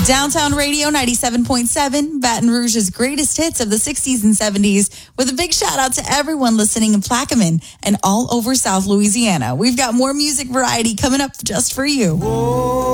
Downtown Radio 97.7, Baton Rouge's greatest hits of the 60s and 70s, with a big shout out to everyone listening in Plaquemine and all over South Louisiana. We've got more music variety coming up just for you. Whoa.